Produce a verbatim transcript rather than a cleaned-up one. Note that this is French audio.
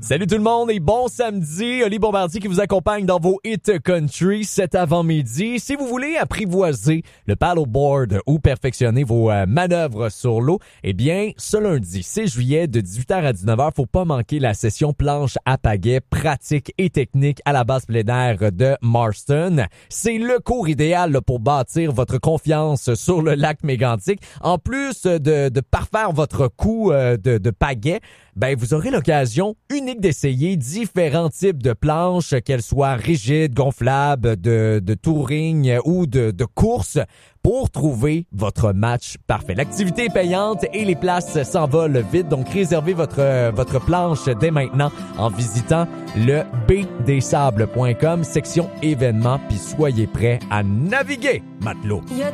Salut tout le monde et bon samedi. Oli Bombardier qui vous accompagne dans vos hits country cet avant-midi. Si vous voulez apprivoiser le paddleboard ou perfectionner vos euh, manœuvres sur l'eau, eh bien, ce lundi six juillet de dix-huit heures à dix-neuf heures, faut pas manquer la session planche à pagaie pratique et technique à la base plein air de Marston. C'est le cours idéal là, pour bâtir votre confiance sur le lac Mégantic. En plus de, de parfaire votre coup euh, de, de pagaie, ben vous aurez l'occasion unique d'essayer différents types de planches, qu'elles soient rigides, gonflables, de, de touring ou de, de course, pour trouver votre match parfait. L'activité est payante et les places s'envolent vite, donc réservez votre, votre planche dès maintenant en visitant le b des sables point com, section événements, puis soyez prêts à naviguer, matelot.